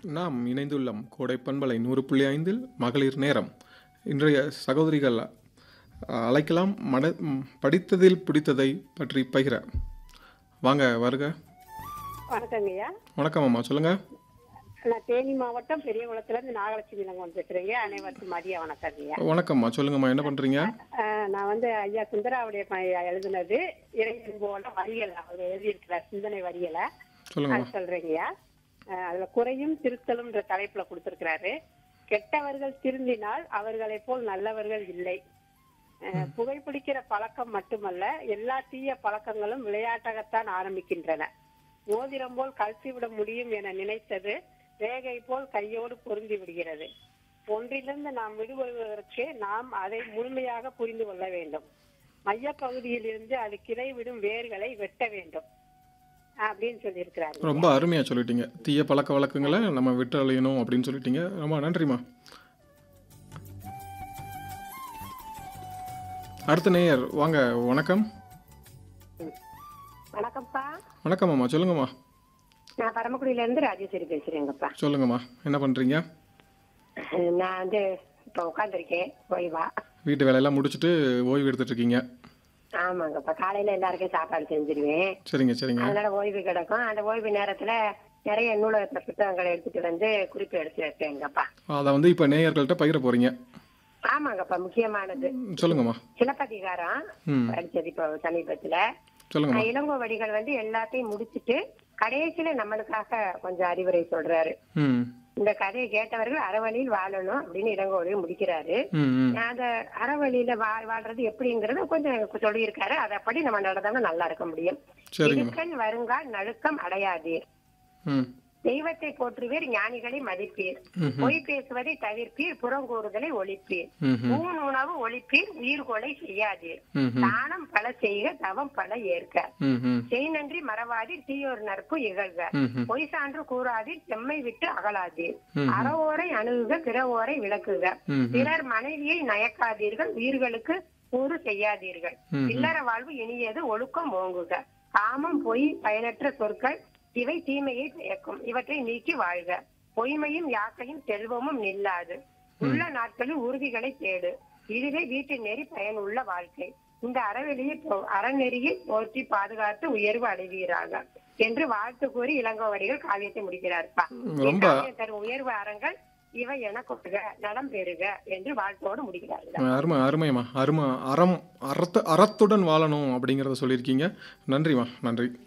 நாம் இணைந்துள்ளோம் கோடை பண்பலை 100.5 மகளிர் நேரம். இன்றைய சகோதரிகள் அழைக்கலாம் படித்ததில் பிடித்ததை பற்றி பகிர. வாங்க வருக. வணக்கங்கய்யா. வணக்கம் அம்மா, சொல்லுங்க. நான் தேனி மாவட்டம் பெரியகுளத்துலேருந்து நாகலட்சுமி லங்கன் பேசுகிறேங்க. அனைவருக்கும் மதிய வணக்கங்கய்யா. வணக்கம்மா, சொல்லுங்கம்மா, என்ன பண்ணுறீங்க? நான் வந்து ஐயா சுந்தராவுடைய எழுதுனது இறைவன் போல வரியலை அவர் எழுதியிருக்கிற சிந்தனை வரியலை சொல்லுங்க. அது சொல்றேங்கய்யா. அதுல குறையும் திருத்தலும்ன்ற தலைப்புல கொடுத்திருக்கிறாரு. கெட்டவர்கள் திருந்தினால் அவர்களை போல் நல்லவர்கள் இல்லை. புகைப்பிடிக்கிற பழக்கம் மட்டுமல்ல, எல்லா தீய பழக்கங்களும் விளையாட்டாகத்தான் ஆரம்பிக்கின்றன. மோதிரம் போல் கழற்றி விட முடியும் என நினைத்தது ரேகை போல் கையோடு பொருந்தி விடுகிறது. ஒன்றிலிருந்து நாம் விடுபடுவதற்கு நாம் அதை முழுமையாக புரிந்து கொள்ள வேண்டும். மையப்பகுதியில் இருந்து அது கிளை விடும் வேர்களை வெட்ட வேண்டும் அப்படின்னு சொல்லியிருக்கிறாரு. ரொம்ப அருமையா சொல்லிட்டீங்க. தீய பழக்க வழக்கங்களை நம்ம விட்டு அழியணும் அப்படின்னு சொல்லிட்டீங்க. ரொம்ப நன்றிம்மா. அடுத்த நேயர் வாங்க. வணக்கம். வணக்கம்ப்பா. வணக்கம் அம்மா, சொல்லுங்கம்மா. நான் பரமக்குடியில இருந்து ராஜேஸ்வரி பேசுறேங்கப்பா. சொல்லுங்கம்மா, என்ன பண்றீங்க? நான் வந்து இப்ப உட்காந்துருக்கேன் ஓய்வா. வீட்டு வேலையெல்லாம் முடிச்சுட்டு ஓய்வு எடுத்துட்டு இருக்கீங்க? ஆமாங்கப்பா. காலையில எல்லாருக்கும் சாப்பாடு செஞ்சிருவேன். சரிங்க சரிங்க. அதனால ஓய்வு கிடக்கும். அந்த ஓய்வு நேரத்துல நிறைய நூலகத்துல புத்தகங்களை எடுத்துட்டு வந்து குறிப்பு எடுத்து வைப்பேங்கப்பா. அதை வந்து இப்ப நேயர்கள்ட்ட பகிர போறீங்க? ஆமாங்கப்பா. முக்கியமானது சொல்லுங்கம்மா. சிலப்பதிகாரம் படிச்சது இப்ப சமீபத்துல. சொல்லுங்க. இளங்கோவடிகள் வந்து எல்லாத்தையும் முடிச்சிட்டு கடைசியில நம்மளுக்காக கொஞ்சம் அறிவுரை சொல்றாரு. இந்த கதையை கேட்டவர்கள் அறவழியில் வாழணும் அப்படின்னு இளங்கோவடிகள் முடிக்கிறாரு. அந்த அறவழியில வாழ்றது எப்படிங்கறது கொஞ்சம் சொல்லியிருக்காரு. அதப்படி நம்ம நடந்தோம்னா நல்லா இருக்க முடியும். இடுக்கண் வருங்கால் நடுக்கம் அடையாதீர். தெய்வத்தை போற்றுவீர், ஞானிகளை மதிப்பீர், பொய் பேசுவதை தவிர்ப்பீர், புறங்கூறுதலை ஒழிப்பீர், ஊன் உணவு ஒழிப்பீர், உயிர் கொலை செய்யாதீர், தானம் பல செய்க, தவம் பல ஏற்க, செய் நன்றி மறவாதீர், தீயோர் நற்பு இகழ்க, பொய் சான்று கூறாதீர், செம்மை விட்டு அகலாதீர், அறவோரை அணுகுக, பிறவோரை விளக்குக, பிறர் மனைவியை நயக்காதீர்கள், உயிர்களுக்கு கூறு செய்யாதீர்கள், இல்லற வாழ்வு இனியது, ஒழுக்கம் ஓங்குக, காமம் பொய் பயனற்ற சொற்கள் இவை தீமையை பயக்கும், இவற்றை நீக்கி வாழ்க, பொய்மையும் யாக்கையும் செல்வமும் நில்லாது, உள்ள நாட்களில் உறுதிகளை தேடு, இதுவே வீட்டின் நெறி பயனுள்ள வாழ்க்கை, இந்த அறநெறியை போற்றி பாதுகாத்து உயர்வு அடைவீராக என்று வாழ்த்து கூறி இளங்கோவடிகள் காவியத்தை முடிக்கிறார்ப்பா. தரும் உயர்வு அறங்கள் இவை என கொள்க, நலம் பெறுக என்று வாழ்த்தோடு முடிக்கிறார்கள். அருமை அருமைமா. அறத்துடன் வாழணும் அப்படிங்கறத சொல்லியிருக்கீங்க. நன்றிமா, நன்றி.